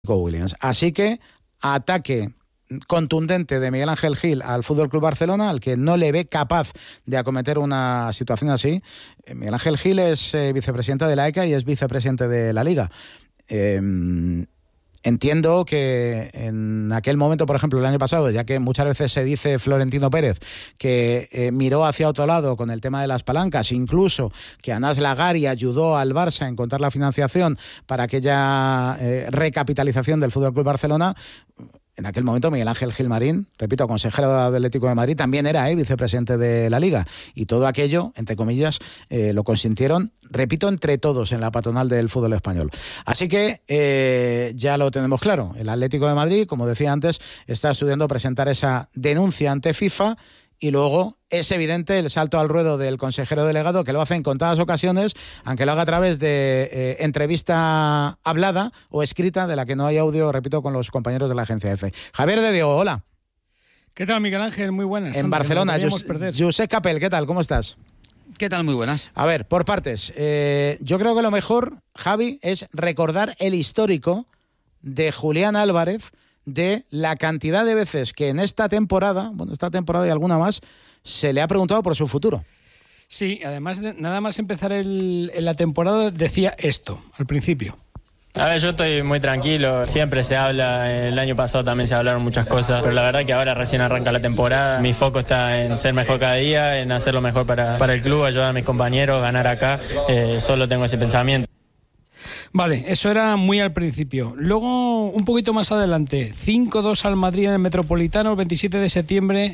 Williams. Así que ataque contundente de Miguel Ángel Gil al FC Barcelona, al que no le ve capaz de acometer una situación así. Miguel Ángel Gil es vicepresidente de la ECA y es vicepresidente de la Liga. Entiendo que en aquel momento, por ejemplo, el año pasado, ya que muchas veces se dice Florentino Pérez que miró hacia otro lado con el tema de las palancas, incluso que Anas Lagari ayudó al Barça a encontrar la financiación para aquella recapitalización del FC Barcelona. En aquel momento Miguel Ángel Gilmarín, repito, consejero del Atlético de Madrid, también era vicepresidente de la Liga, y todo aquello, entre comillas, lo consintieron, repito, entre todos en la patronal del fútbol español. Así que ya lo tenemos claro, el Atlético de Madrid, como decía antes, está estudiando presentar esa denuncia ante FIFA. Y luego es evidente el salto al ruedo del consejero delegado, que lo hace en contadas ocasiones, aunque lo haga a través de entrevista hablada o escrita, de la que no hay audio, repito, con los compañeros de la agencia EFE. Javier de Diego, hola. ¿Qué tal, Miguel Ángel? Muy buenas. En Barcelona, Josep Capel, ¿qué tal? ¿Cómo estás? ¿Qué tal? Muy buenas. A ver, por partes. Yo creo que lo mejor, Javi, es recordar el histórico de Julián Álvarez, de la cantidad de veces que en esta temporada y alguna más, se le ha preguntado por su futuro. Sí, además, nada más empezar en la temporada, decía esto al principio. A ver, yo estoy muy tranquilo, siempre se habla, el año pasado también se hablaron muchas cosas, pero la verdad que ahora recién arranca la temporada, mi foco está en ser mejor cada día, en hacer lo mejor para el club, ayudar a mis compañeros, ganar acá, solo tengo ese pensamiento. Vale, eso era muy al principio. Luego, un poquito más adelante, 5-2 al Madrid en el Metropolitano, el 27 de septiembre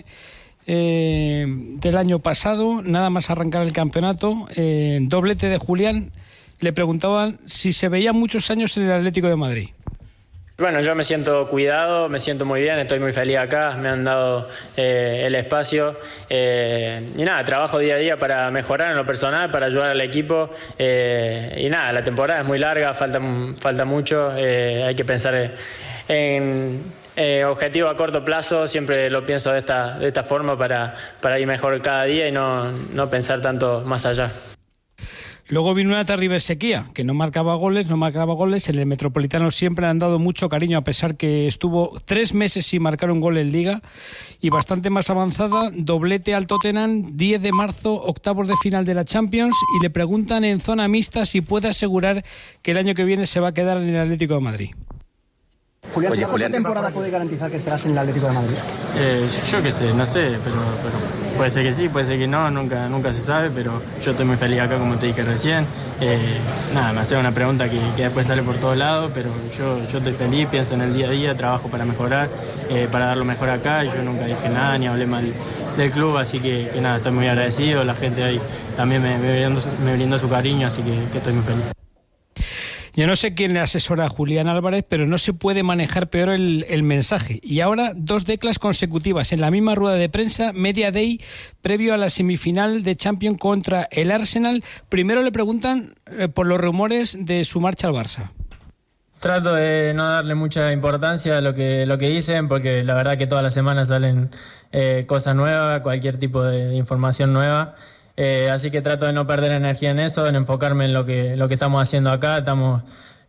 del año pasado, nada más arrancar el campeonato, doblete de Julián. Le preguntaban si se veía muchos años en el Atlético de Madrid. Bueno, yo me siento cuidado, me siento muy bien, estoy muy feliz acá, me han dado el espacio y nada, trabajo día a día para mejorar en lo personal, para ayudar al equipo y nada, la temporada es muy larga, falta mucho, hay que pensar en objetivo a corto plazo, siempre lo pienso de esta forma para ir mejor cada día y no pensar tanto más allá. Luego vino una terrible sequía, que no marcaba goles. En el Metropolitano siempre le han dado mucho cariño, a pesar que estuvo 3 meses sin marcar un gol en Liga. Y bastante más avanzada, doblete al Tottenham, 10 de marzo, octavos de final de la Champions. Y le preguntan en zona mixta si puede asegurar que el año que viene se va a quedar en el Atlético de Madrid. Julián, ¿esta temporada puede garantizar que estarás en el Atlético de Madrid? Yo qué sé, no sé, pero puede ser que sí, puede ser que no, nunca se sabe, pero yo estoy muy feliz acá, como te dije recién. Nada, me hace una pregunta que después sale por todos lados, pero yo estoy feliz, pienso en el día a día, trabajo para mejorar, para dar lo mejor acá, y yo nunca dije nada ni hablé mal del club, así que nada, estoy muy agradecido, la gente ahí también me brindó su cariño, así que estoy muy feliz. Yo no sé quién le asesora a Julián Álvarez, pero no se puede manejar peor el mensaje. Y ahora 2 declas consecutivas en la misma rueda de prensa, media day, previo a la semifinal de Champions contra el Arsenal. Primero le preguntan por los rumores de su marcha al Barça. Trato de no darle mucha importancia a lo que dicen, porque la verdad que todas las semanas salen cosas nuevas, cualquier tipo de información nueva. Así que trato de no perder energía en eso, en enfocarme en lo que estamos haciendo acá. Estamos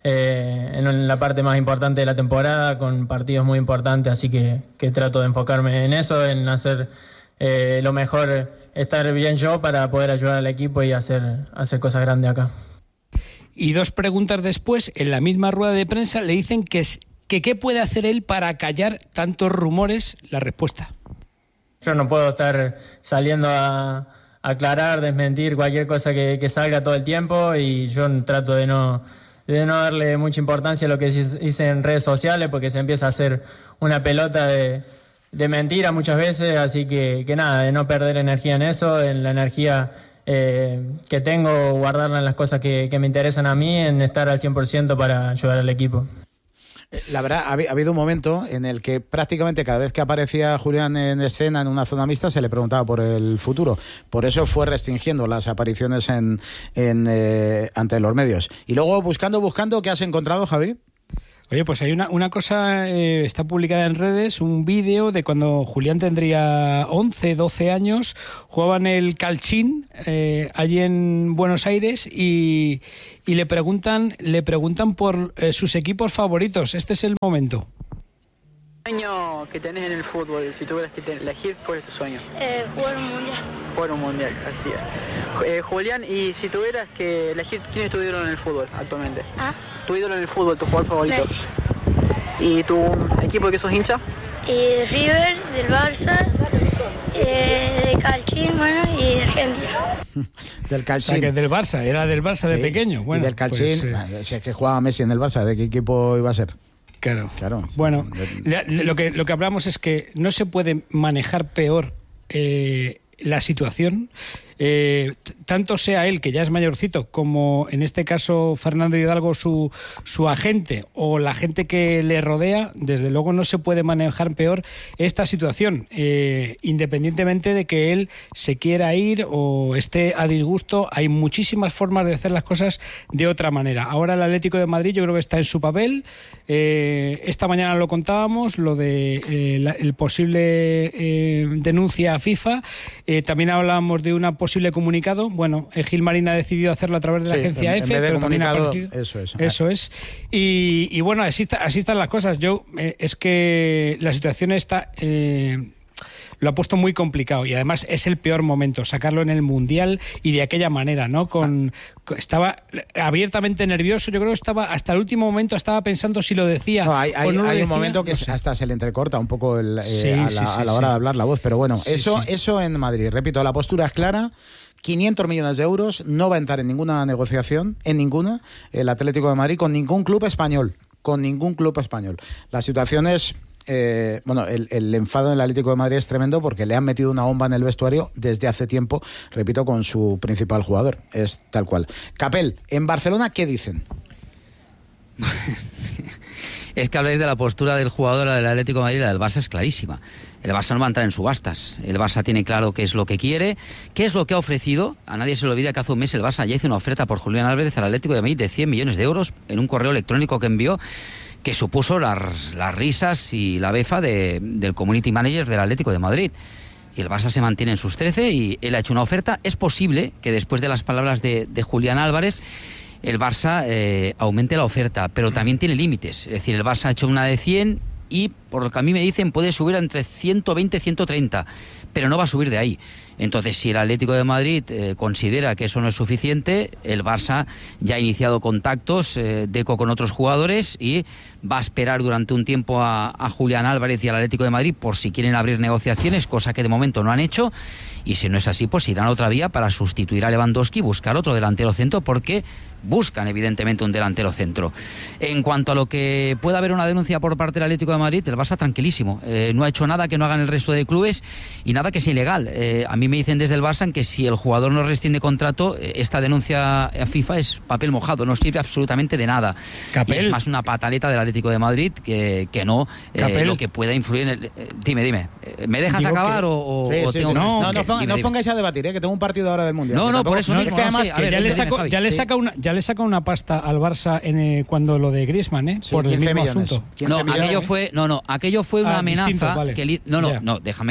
en la parte más importante de la temporada, con partidos muy importantes, así que trato de enfocarme en eso, en hacer lo mejor, estar bien yo para poder ayudar al equipo y hacer cosas grandes acá. Y 2 preguntas después, en la misma rueda de prensa, le dicen que qué puede hacer él para callar tantos rumores. La respuesta: yo no puedo estar saliendo a aclarar, desmentir cualquier cosa que salga todo el tiempo, y yo trato de no darle mucha importancia a lo que hice en redes sociales, porque se empieza a hacer una pelota de mentira muchas veces, así que nada, de no perder energía en eso, en la energía que tengo, guardarla en las cosas que me interesan a mí, en estar al 100% para ayudar al equipo. La verdad, ha habido un momento en el que prácticamente cada vez que aparecía Julián en escena en una zona mixta se le preguntaba por el futuro. Por eso fue restringiendo las apariciones ante los medios. Y luego buscando, ¿qué has encontrado, Javi? Oye, pues hay una cosa, está publicada en redes, un vídeo de cuando Julián tendría 11, 12 años, jugaban el Calchín allí en Buenos Aires y le preguntan por sus equipos favoritos. Este es el momento. ¿Sueño que tenés en el fútbol? Si tuvieras que elegir, ¿cuál es tu sueño? Jugar un mundial. Jugar un mundial, así es. Julián, y si tuvieras que elegir, ¿quién es tu ídolo en el fútbol actualmente? Tu ídolo en el fútbol, tu jugador favorito. Messi. ¿Y tu equipo de que sos hincha? River, del Barça, de Calchín, bueno, y de Argentina. Del Calchín. O sea, que del Barça, era del Barça de pequeño. Bueno, y del Calchín, pues, si es que jugaba Messi en el Barça, ¿de qué equipo iba a ser? Claro. Sí. Bueno, lo que hablamos es que no se puede manejar peor la situación, tanto sea él, que ya es mayorcito, como en este caso Fernando Hidalgo, su agente, o la gente que le rodea. Desde luego no se puede manejar peor esta situación, independientemente de que él se quiera ir o esté a disgusto. Hay muchísimas formas de hacer las cosas de otra manera. Ahora el Atlético de Madrid yo creo que está en su papel. Esta mañana lo contábamos, lo de el posible denuncia a FIFA. También hablábamos de una posible comunicado. Bueno, Gilmarín ha decidido hacerlo a través de la agencia EFE, pero también ha aparecido. Eso es. Y bueno, así están las cosas. Es que la situación está lo ha puesto muy complicado y además es el peor momento, sacarlo en el Mundial y de aquella manera, ¿no? Estaba abiertamente nervioso, yo creo que hasta el último momento estaba pensando si lo decía. No, hay o no lo decía. un momento que hasta se le entrecorta un poco a la hora de hablar la voz, pero bueno, eso en Madrid, repito, la postura es clara. 500 millones de euros, no va a entrar en ninguna negociación, el Atlético de Madrid con ningún club español. La situación es... el enfado en el Atlético de Madrid es tremendo porque le han metido una bomba en el vestuario desde hace tiempo, repito, con su principal jugador. Es tal cual. Capel, en Barcelona, ¿qué dicen? Es que habláis de la postura del jugador del Atlético de Madrid, la del Barça es clarísima. El Barça no va a entrar en subastas. El Barça tiene claro qué es lo que quiere, qué es lo que ha ofrecido. A nadie se le olvida que hace un mes el Barça ya hizo una oferta por Julián Álvarez al Atlético de Madrid de 100 millones de euros en un correo electrónico que envió, que supuso las risas y la befa del community manager del Atlético de Madrid. Y el Barça se mantiene en sus 13 y él ha hecho una oferta. Es posible que después de las palabras de Julián Álvarez el Barça aumente la oferta, pero también tiene límites. Es decir, el Barça ha hecho una de 100 y, por lo que a mí me dicen, puede subir a entre 120 y 130, pero no va a subir de ahí. Entonces, si el Atlético de Madrid considera que eso no es suficiente, el Barça ya ha iniciado contactos con otros jugadores y va a esperar durante un tiempo a Julián Álvarez y al Atlético de Madrid por si quieren abrir negociaciones, cosa que de momento no han hecho. Y si no es así, pues irán a otra vía para sustituir a Lewandowski y buscar otro delantero centro, porque buscan evidentemente un delantero centro. En cuanto a lo que pueda haber una denuncia por parte del Atlético de Madrid, el Barça tranquilísimo. No ha hecho nada que no hagan el resto de clubes y nada que sea ilegal. A mí me dicen desde el Barça que si el jugador no rescinde contrato, esta denuncia a FIFA es papel mojado, no sirve absolutamente de nada. Y es más una pataleta del Atlético de Madrid que no lo que pueda influir en el... Dime. ¿Me dejas acabar o tengo... No os pongáis a debatir, que tengo un partido ahora del Mundial. No, por eso mismo. Es que además ya le saca una pasta al Barça cuando lo de Griezmann, por el mismo asunto. Aquello fue una amenaza. Distinto, vale. Déjame,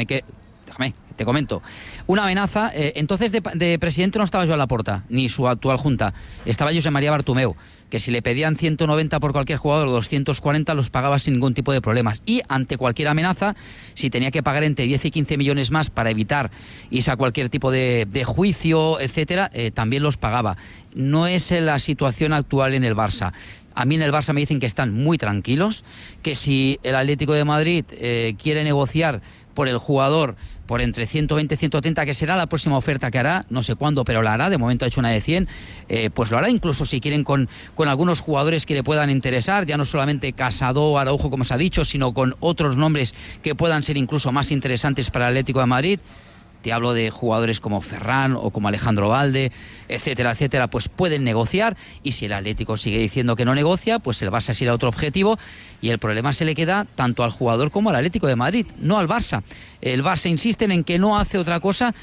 te comento. Una amenaza. Entonces de presidente no estaba Joan Laporta, ni su actual junta. Estaba José María Bartomeu, que si le pedían 190 por cualquier jugador o 240 los pagaba sin ningún tipo de problemas. Y ante cualquier amenaza, si tenía que pagar entre 10 y 15 millones más para evitar irse a cualquier tipo de juicio, etcétera, también los pagaba. No es la situación actual en el Barça. A mí en el Barça me dicen que están muy tranquilos, que si el Atlético de Madrid quiere negociar por el jugador por entre 120 y 130, que será la próxima oferta que hará, no sé cuándo, pero la hará. De momento ha hecho una de 100, pues lo hará, incluso si quieren con algunos jugadores que le puedan interesar, ya no solamente Casado, Araujo, como se ha dicho, sino con otros nombres que puedan ser incluso más interesantes para el Atlético de Madrid. Te hablo de jugadores como Ferran o como Alejandro Valde, etcétera, pues pueden negociar, y si el Atlético sigue diciendo que no negocia, pues el Barça será otro objetivo, y el problema se le queda tanto al jugador como al Atlético de Madrid, no al Barça. El Barça insiste en que no hace otra cosa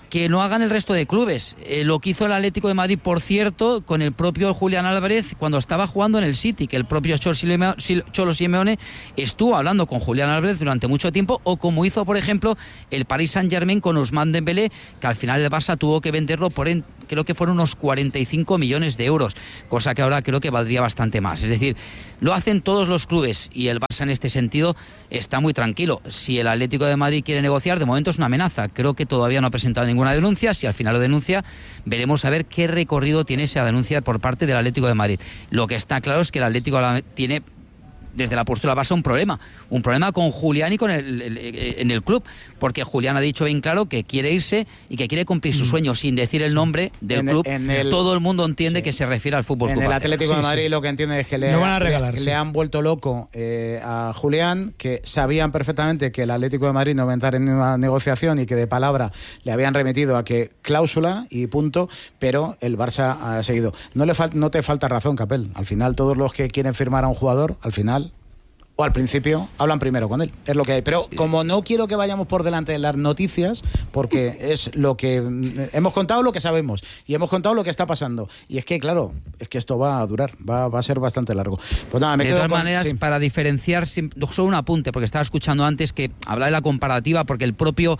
que no hagan el resto de clubes. Lo que hizo el Atlético de Madrid, por cierto, con el propio Julián Álvarez cuando estaba jugando en el City, que el propio Cholo Simeone estuvo hablando con Julián Álvarez durante mucho tiempo, o como hizo, por ejemplo, el Paris Saint-Germain con Ousmane Dembélé, que al final el Barça tuvo que venderlo por, creo que fueron unos 45 millones de euros, cosa que ahora creo que valdría bastante más. Es decir, lo hacen todos los clubes y el Barça en este sentido está muy tranquilo. Si el Atlético de Madrid quiere negociar, de momento es una amenaza. Creo que todavía no ha presentado ninguna denuncia. Si al final lo denuncia, veremos a ver qué recorrido tiene esa denuncia por parte del Atlético de Madrid. Lo que está claro es que el Atlético tiene, desde la postura del Barça, un problema con Julián y con en el club, porque Julián ha dicho bien claro que quiere irse y que quiere cumplir su sueño sin decir el nombre del club. Todo el mundo entiende que se refiere al Fútbol Club. En el Atlético de Madrid lo que entiende es que le han vuelto loco a Julián, que sabían perfectamente que el Atlético de Madrid no iba a entrar en una negociación y que de palabra le habían remitido a que cláusula y punto, pero el Barça ha seguido. No te falta razón, Capel. Al final todos los que quieren firmar a un jugador, al final o al principio hablan primero con él, es lo que hay. Pero como no quiero que vayamos por delante de las noticias, porque es lo que hemos contado, lo que sabemos, y hemos contado lo que está pasando, y es que claro, es que esto va a durar, va a ser bastante largo. Pues nada, de todas maneras, para diferenciar, solo un apunte, porque estaba escuchando antes que hablaba de la comparativa, porque el propio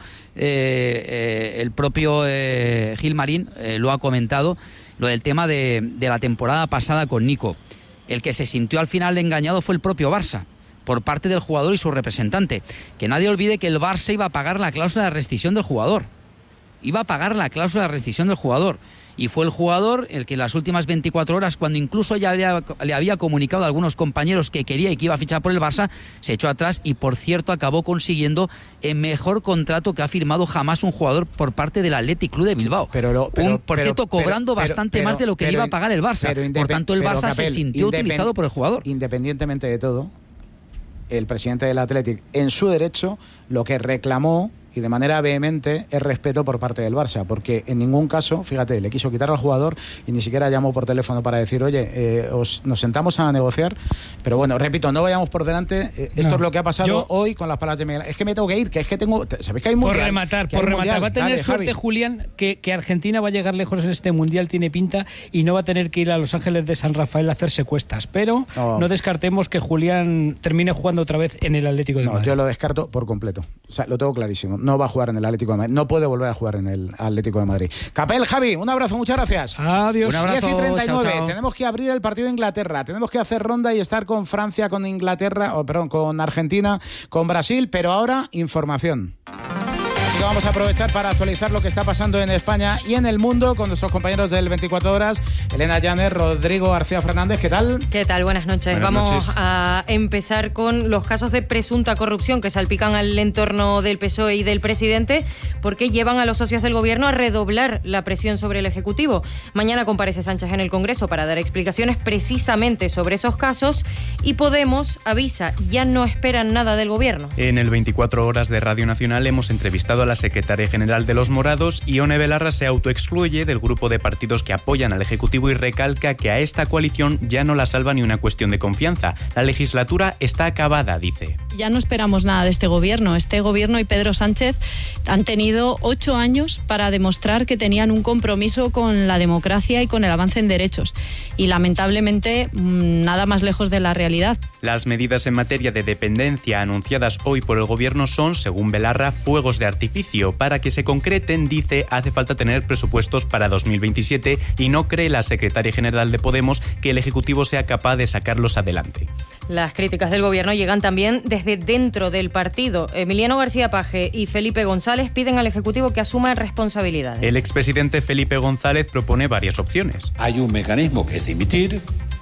Gilmarín lo ha comentado, lo del tema de la temporada pasada con Nico. El que se sintió al final engañado fue el propio Barça, por parte del jugador y su representante. Que nadie olvide que el Barça iba a pagar la cláusula de rescisión del jugador. Y fue el jugador el que en las últimas 24 horas, cuando incluso ya le había comunicado a algunos compañeros que quería y que iba a fichar por el Barça, se echó atrás y, por cierto, acabó consiguiendo el mejor contrato que ha firmado jamás un jugador por parte del Athletic Club de Bilbao. Por cierto, cobrando bastante más de lo que le iba a pagar el Barça. Por tanto, el Barça se sintió utilizado por el jugador. Independientemente de todo, el presidente del Athletic, en su derecho, lo que reclamó y de manera vehemente es respeto por parte del Barça, porque en ningún caso, fíjate, le quiso quitar al jugador y ni siquiera llamó por teléfono para decir, oye, nos sentamos a negociar. Pero bueno, repito, no vayamos por delante. Esto es lo que ha pasado hoy con las palabras de Miguel. Es que me tengo que ir, que es que tengo... ¿Sabéis que hay mundial? Por rematar. Va a tener suerte, Javi. Julián, que Argentina va a llegar lejos en este mundial, tiene pinta, y no va a tener que ir a Los Ángeles de San Rafael a hacerse cuestas. Pero no descartemos que Julián termine jugando otra vez en el Atlético de Madrid. Yo lo descarto por completo. O sea, lo tengo clarísimo. No va a jugar en el Atlético de Madrid. No puede volver a jugar en el Atlético de Madrid. Capel, Javi, un abrazo, muchas gracias. Adiós. Un abrazo, 10:39. chao. Tenemos que abrir el partido de Inglaterra. Tenemos que hacer ronda y estar con Francia, con Inglaterra, con Argentina, con Brasil, pero ahora información. Así que vamos a aprovechar para actualizar lo que está pasando en España y en el mundo con nuestros compañeros del 24 Horas, Elena Llanes, Rodrigo García Fernández. ¿Qué tal? ¿Qué tal? Buenas noches. Vamos a empezar con los casos de presunta corrupción que salpican al entorno del PSOE y del presidente, porque llevan a los socios del gobierno a redoblar la presión sobre el Ejecutivo. Mañana comparece Sánchez en el Congreso para dar explicaciones precisamente sobre esos casos, y Podemos avisa, ya no esperan nada del gobierno. En el 24 Horas de Radio Nacional hemos entrevistado a la secretaria general de Los Morados. Ione Belarra se autoexcluye del grupo de partidos que apoyan al Ejecutivo y recalca que a esta coalición ya no la salva ni una cuestión de confianza. La legislatura está acabada, dice. Ya no esperamos nada de este gobierno. Este gobierno y Pedro Sánchez han tenido 8 años para demostrar que tenían un compromiso con la democracia y con el avance en derechos. Y lamentablemente nada más lejos de la realidad. Las medidas en materia de dependencia anunciadas hoy por el gobierno son, según Belarra, fuegos de artificio. Para que se concreten, dice, hace falta tener presupuestos para 2027 y no cree la secretaria general de Podemos que el Ejecutivo sea capaz de sacarlos adelante. Las críticas del gobierno llegan también desde dentro del partido. Emiliano García Paje y Felipe González piden al Ejecutivo que asuma responsabilidades. El expresidente Felipe González propone varias opciones. Hay un mecanismo que es dimitir.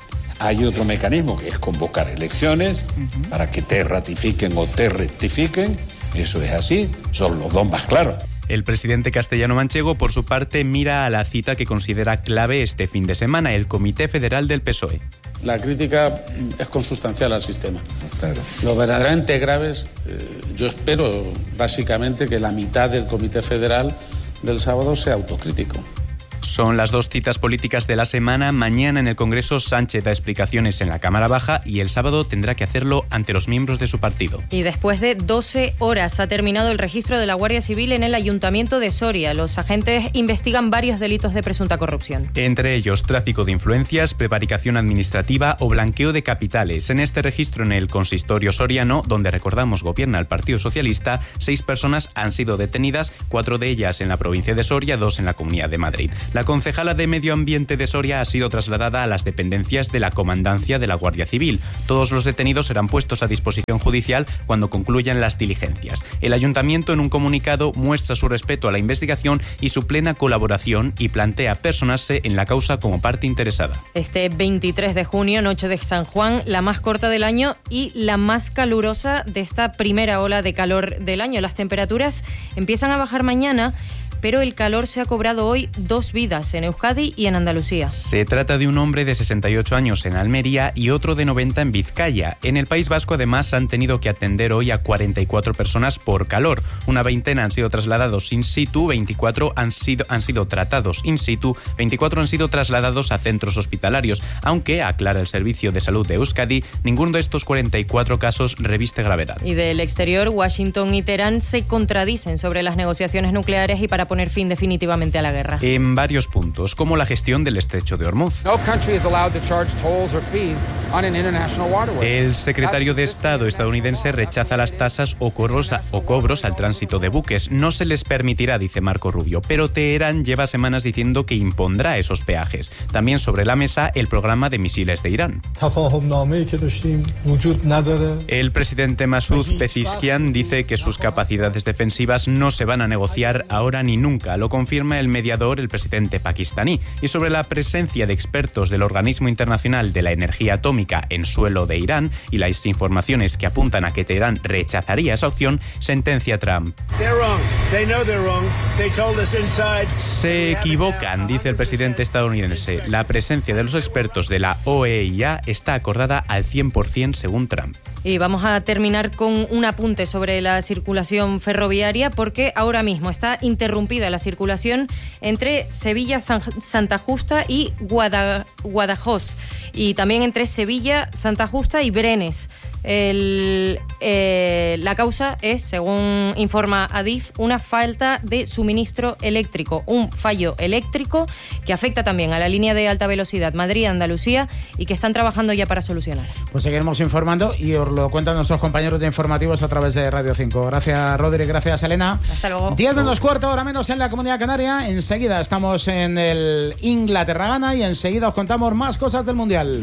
Hay otro mecanismo que es convocar elecciones para que te ratifiquen o te rectifiquen. Eso es así, son los dos más claros. El presidente castellano-manchego, por su parte, mira a la cita que considera clave este fin de semana, el Comité Federal del PSOE. La crítica es consustancial al sistema. Claro. Lo verdaderamente grave es, yo espero básicamente que la mitad del Comité Federal del sábado sea autocrítico. Son las dos citas políticas de la semana. Mañana en el Congreso Sánchez da explicaciones en la Cámara Baja y el sábado tendrá que hacerlo ante los miembros de su partido. Y después de 12 horas ha terminado el registro de la Guardia Civil en el Ayuntamiento de Soria. Los agentes investigan varios delitos de presunta corrupción. Entre ellos tráfico de influencias, prevaricación administrativa o blanqueo de capitales. En este registro en el consistorio soriano, donde recordamos gobierna el Partido Socialista, 6 personas han sido detenidas, 4 de ellas en la provincia de Soria, 2 en la Comunidad de Madrid. La concejala de Medio Ambiente de Soria ha sido trasladada a las dependencias de la Comandancia de la Guardia Civil. Todos los detenidos serán puestos a disposición judicial cuando concluyan las diligencias. El ayuntamiento en un comunicado muestra su respeto a la investigación y su plena colaboración y plantea personarse en la causa como parte interesada. Este 23 de junio, noche de San Juan, la más corta del año y la más calurosa de esta primera ola de calor del año. Las temperaturas empiezan a bajar mañana, pero el calor se ha cobrado hoy 2 vidas en Euskadi y en Andalucía. Se trata de un hombre de 68 años en Almería y otro de 90 en Vizcaya. En el País Vasco, además, han tenido que atender hoy a 44 personas por calor. Una veintena han sido trasladados in situ, 24 han sido tratados in situ, 24 han sido trasladados a centros hospitalarios, aunque, aclara el Servicio de Salud de Euskadi, ninguno de estos 44 casos reviste gravedad. Y del exterior, Washington y Teherán se contradicen sobre las negociaciones nucleares y para poner fin definitivamente a la guerra. En varios puntos, como la gestión del estrecho de Hormuz. El secretario de Estado estadounidense rechaza las tasas o cobros al tránsito de buques. No se les permitirá, dice Marco Rubio, pero Teherán lleva semanas diciendo que impondrá esos peajes. También sobre la mesa el programa de misiles de Irán. El presidente Masoud Pezeshkian dice que sus capacidades defensivas no se van a negociar ahora ni nunca. Lo confirma el mediador, el presidente pakistaní. Y sobre la presencia de expertos del Organismo Internacional de la Energía Atómica en suelo de Irán y las informaciones que apuntan a que Teherán rechazaría esa opción, sentencia Trump. Se equivocan, dice el presidente estadounidense. La presencia de los expertos de la OEIA está acordada al 100% según Trump. Y vamos a terminar con un apunte sobre la circulación ferroviaria, porque ahora mismo está interrumpida la circulación entre Sevilla, Santa Justa y Guadajoz, y también entre Sevilla, Santa Justa y Brenes. La causa es, según informa Adif, una falta de suministro eléctrico, un fallo eléctrico que afecta también a la línea de alta velocidad Madrid-Andalucía y que están trabajando ya para solucionar. Pues seguiremos informando y os lo cuentan nuestros compañeros de informativos a través de Radio 5. Gracias, Rodri, gracias, Elena. Hasta luego. 10 menos cuarto, ahora menos en la Comunidad Canaria. Enseguida estamos en el Inglaterra-Ghana y enseguida os contamos más cosas del Mundial.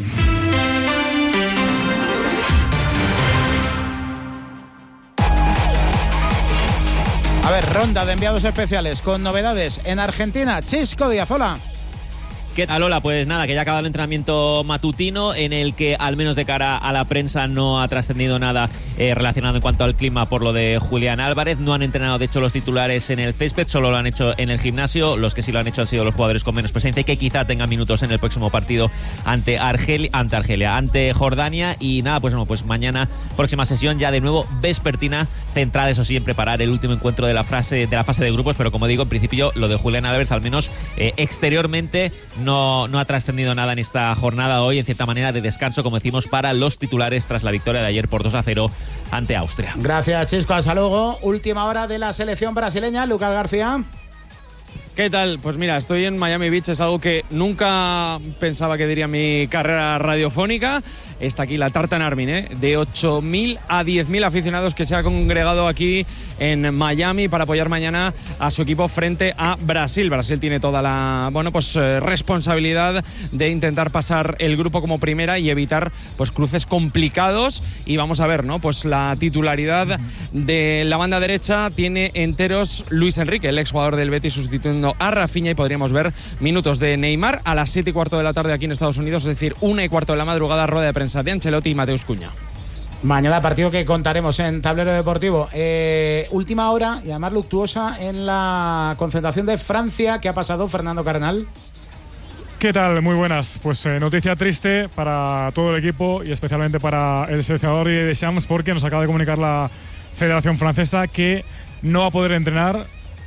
A ver, ronda de enviados especiales con novedades en Argentina. Chisco Díaz, hola. ¿Qué tal, Lola? Pues nada, que ya acaba el entrenamiento matutino en el que, al menos de cara a la prensa, no ha trascendido nada relacionado en cuanto al clima por lo de Julián Álvarez. No han entrenado, de hecho, los titulares en el césped, solo lo han hecho en el gimnasio. Los que sí lo han hecho han sido los jugadores con menos presencia y que quizá tengan minutos en el próximo partido ante Jordania. Y nada, pues bueno, pues mañana, próxima sesión ya de nuevo vespertina, centrada, eso sí, en preparar el último encuentro de la fase de grupos. Pero como digo, en principio, lo de Julián Álvarez, al menos exteriormente, no ha trascendido nada en esta jornada hoy, en cierta manera de descanso, como decimos, para los titulares tras la victoria de ayer por 2-0 ante Austria. Gracias, Chisco. Hasta luego. Última hora de la selección brasileña. Lucas García. ¿Qué tal? Pues mira, estoy en Miami Beach, es algo que nunca pensaba que diría en mi carrera radiofónica. Está aquí la Tartan Army, de 8.000 a 10.000 aficionados que se ha congregado aquí en Miami para apoyar mañana a su equipo frente a Brasil. Brasil tiene toda la responsabilidad de intentar pasar el grupo como primera y evitar cruces complicados. Y vamos a ver, pues la titularidad de la banda derecha tiene enteros Luis Enrique, el exjugador del Betis, sustituyendo a Rafinha, y podríamos ver minutos de Neymar a las 7:15 de la tarde aquí en Estados Unidos, es decir, 1:15 de la madrugada, rueda de prensa de Ancelotti y Mateus Cunha. Mañana partido que contaremos en Tablero Deportivo. Última hora y además luctuosa en la concentración de Francia. ¿Qué ha pasado, Fernando Carnal? ¿Qué tal? Muy buenas. Pues noticia triste para todo el equipo y especialmente para el seleccionador Didier Deschamps, porque nos acaba de comunicar la Federación Francesa que no va a poder entrenar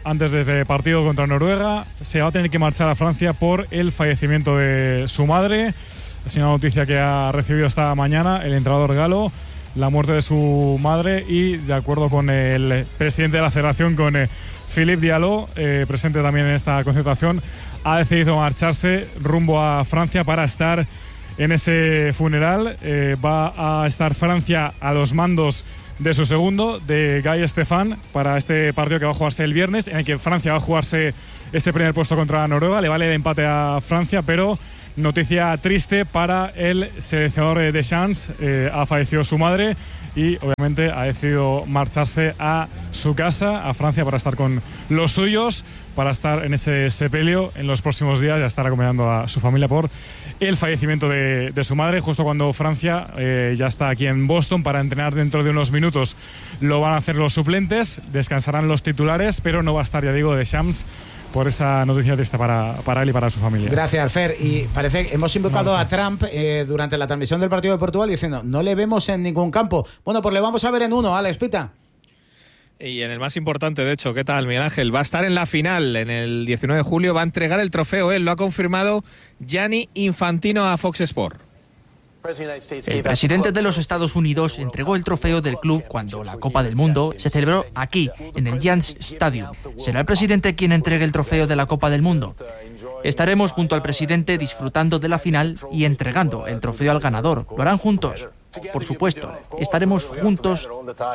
antes de este partido contra Noruega. Se va a tener que marchar a Francia por el fallecimiento de su madre. Es una noticia que ha recibido esta mañana el entrenador galo, la muerte de su madre, y de acuerdo con el presidente de la federación, con Philippe Diallo, presente también en esta concentración, ha decidido marcharse rumbo a Francia para estar en ese funeral. Va a estar Francia a los mandos de su segundo, de Guy Stéphane, para este partido que va a jugarse el viernes, en el que Francia va a jugarse ese primer puesto contra Noruega. Le vale el empate a Francia, pero noticia triste para el seleccionador de Deschamps. Ha fallecido su madre y obviamente ha decidido marcharse a su casa, a Francia, para estar con los suyos, para estar en ese sepelio en los próximos días y a estar acompañando a su familia por el fallecimiento de su madre, justo cuando Francia ya está aquí en Boston para entrenar dentro de unos minutos. Lo van a hacer los suplentes, descansarán los titulares, pero no va a estar, ya digo, Deschamps, por esa noticia triste para él y para su familia. Gracias, Fer. Y parece que hemos invocado a Trump durante la transmisión del partido de Portugal diciendo: no le vemos en ningún campo. Bueno, pues le vamos a ver en uno, Alex Pita. Y en el más importante, de hecho. ¿Qué tal, Miguel Ángel? Va a estar en la final, en el 19 de julio, va a entregar el trofeo. Él lo ha confirmado Gianni Infantino a Fox Sports. El presidente de los Estados Unidos entregó el trofeo del club cuando la Copa del Mundo se celebró aquí, en el Giants Stadium. ¿Será el presidente quien entregue el trofeo de la Copa del Mundo? Estaremos junto al presidente disfrutando de la final y entregando el trofeo al ganador. Lo harán juntos, por supuesto. Estaremos juntos.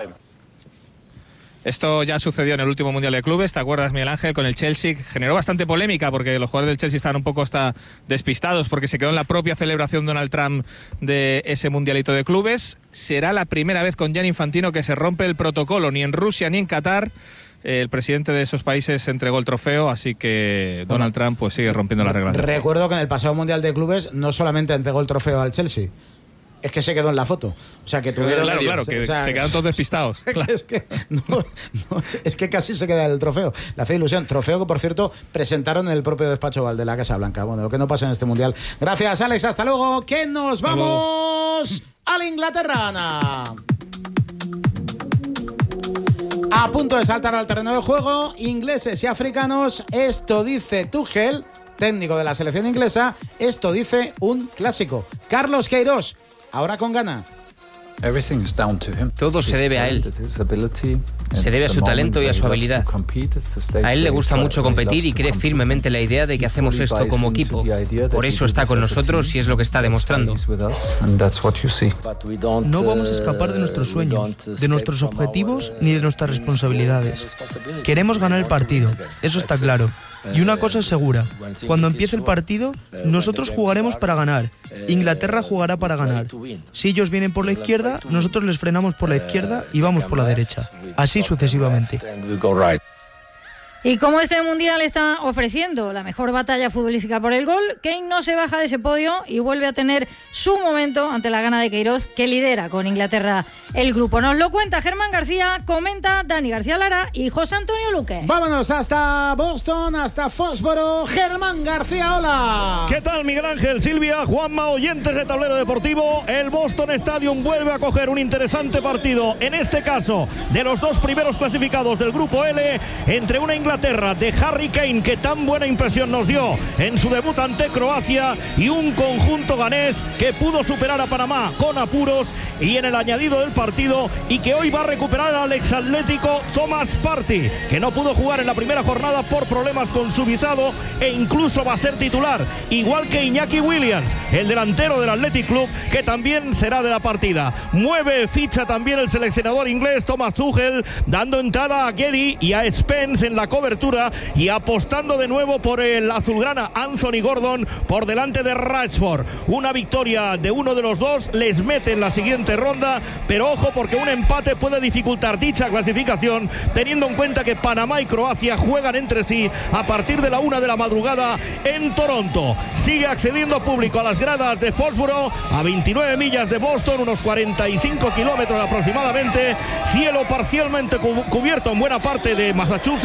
Esto ya sucedió en el último Mundial de Clubes, ¿te acuerdas, Miguel Ángel? Con el Chelsea, generó bastante polémica porque los jugadores del Chelsea estaban un poco hasta despistados porque se quedó en la propia celebración Donald Trump de ese Mundialito de Clubes. Será la primera vez con Gianni Infantino que se rompe el protocolo, ni en Rusia ni en Qatar. El presidente de esos países entregó el trofeo, así que Donald Trump pues sigue rompiendo las reglas. Recuerdo que en el pasado Mundial de Clubes no solamente entregó el trofeo al Chelsea, es que se quedó en la foto. O sea, que tuvieron... Claro, que se quedan todos despistados. Claro. Es que casi se queda el trofeo. Le hace ilusión. Trofeo que, por cierto, presentaron en el propio despacho de la Casa Blanca. Bueno, lo que no pasa en este Mundial. Gracias, Alex. Hasta luego. Que nos vamos a la Inglaterra, Ana. A punto de saltar al terreno de juego, ingleses y africanos. Esto dice Tuchel, técnico de la selección inglesa. Esto dice un clásico. Carlos Queiroz, ahora con Ghana. Todo se debe a él. Se debe a su talento y a su habilidad. A él le gusta mucho competir y cree firmemente en la idea de que hacemos esto como equipo. Por eso está con nosotros y es lo que está demostrando. No vamos a escapar de nuestros sueños, de nuestros objetivos ni de nuestras responsabilidades. Queremos ganar el partido, eso está claro. Y una cosa es segura, cuando empiece el partido, nosotros jugaremos para ganar. Inglaterra jugará para ganar. Si ellos vienen por la izquierda, nosotros les frenamos por la izquierda y vamos por la derecha. Así sucesivamente. Y como este Mundial está ofreciendo la mejor batalla futbolística por el gol, Kane no se baja de ese podio y vuelve a tener su momento ante la gana de Queiroz, que lidera con Inglaterra el grupo. Nos lo cuenta Germán García, comenta Dani García Lara y José Antonio Luque. Vámonos hasta Boston, hasta Fósforo. Germán García, hola. ¿Qué tal, Miguel Ángel, Silvia, Juanma, oyentes de Tablero Deportivo? El Boston Stadium vuelve a coger un interesante partido, en este caso de los dos primeros clasificados del grupo L, entre una Inglaterra de Harry Kane, que tan buena impresión nos dio en su debut ante Croacia, y un conjunto ganés que pudo superar a Panamá con apuros y en el añadido del partido, y que hoy va a recuperar al exatlético Thomas Partey, que no pudo jugar en la primera jornada por problemas con su visado e incluso va a ser titular, igual que Iñaki Williams, el delantero del Athletic Club, que también será de la partida. Mueve ficha también el seleccionador inglés Thomas Tuchel, dando entrada a Guedes y a Spence en la cobertura y apostando de nuevo por el azulgrana Anthony Gordon por delante de Rashford. Una victoria de uno de los dos les mete en la siguiente ronda, pero ojo, porque un empate puede dificultar dicha clasificación, teniendo en cuenta que Panamá y Croacia juegan entre sí a partir de la 1 de la madrugada en Toronto. Sigue accediendo público a las gradas de Fósforo, a 29 millas de Boston, unos 45 kilómetros aproximadamente, cielo parcialmente cubierto en buena parte de Massachusetts,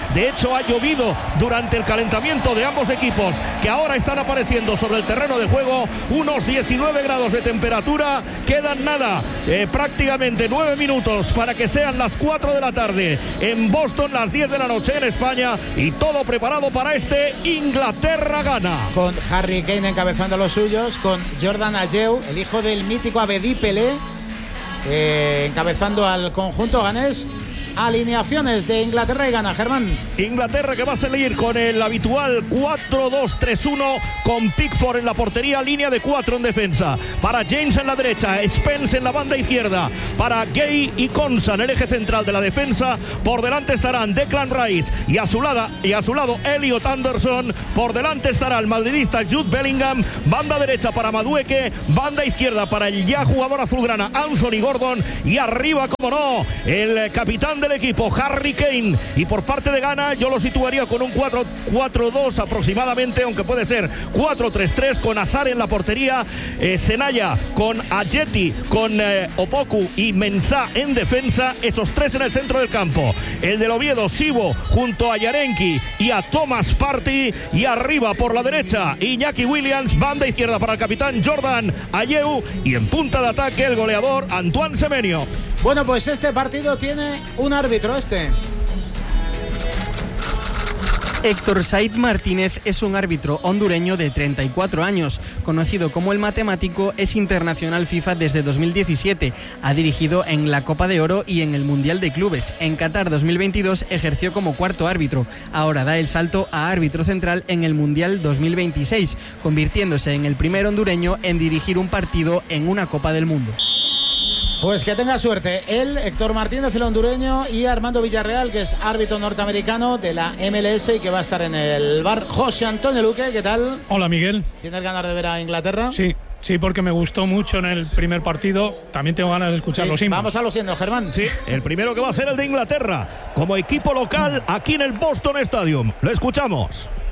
De hecho, ha llovido durante el calentamiento de ambos equipos, que ahora están apareciendo sobre el terreno de juego. Unos 19 grados de temperatura. Quedan prácticamente 9 minutos para que sean las 4 de la tarde en Boston, las 10 de la noche en España, y todo preparado para este Inglaterra-Ghana. Con Harry Kane encabezando los suyos, con Jordan Ayew, el hijo del mítico Abedi Pelé, encabezando al conjunto ganés. Alineaciones de Inglaterra y Ghana, Germán. Inglaterra, que va a salir con el habitual 4-2-3-1, con Pickford en la portería, línea de 4 en defensa. Para James en la derecha, Spence en la banda izquierda. Para Gay y Konsa en el eje central de la defensa. Por delante estarán Declan Rice y a su lado Elliot Anderson. Por delante estará el madridista Jude Bellingham. Banda derecha para Madueke. Banda izquierda para el ya jugador azulgrana Anthony Gordon. Y arriba, como no, el capitán del equipo, Harry Kane. Y por parte de Ghana yo lo situaría con un 4-4-2 aproximadamente, aunque puede ser 4-3-3, con Azar en la portería, Senaya con Ajeti, con Opoku y Mensah en defensa. Esos tres en el centro del campo. El del Oviedo, Sibo, junto a Yarenki y a Thomas Partey. Y arriba por la derecha Iñaki Williams. Banda izquierda para el capitán Jordan Ayew. Y en punta de ataque el goleador Antoine Semenyo. Bueno, pues este partido tiene un árbitro, Héctor Said Martínez es un árbitro hondureño de 34 años. Conocido como el Matemático, es internacional FIFA desde 2017. Ha dirigido en la Copa de Oro y en el Mundial de Clubes. En Qatar 2022 ejerció como cuarto árbitro. Ahora da el salto a árbitro central en el Mundial 2026, convirtiéndose en el primer hondureño en dirigir un partido en una Copa del Mundo. Pues que tenga suerte él, Héctor Martínez, el hondureño, y Armando Villarreal, que es árbitro norteamericano de la MLS y que va a estar en el bar. José Antonio Luque, ¿qué tal? Hola, Miguel. ¿Tienes ganas de ver a Inglaterra? Sí, porque me gustó mucho en el primer partido. También tengo ganas de escuchar los himnos. Vamos a los himnos, Germán. Sí, el primero que va a ser el de Inglaterra, como equipo local aquí en el Boston Stadium. Lo escuchamos.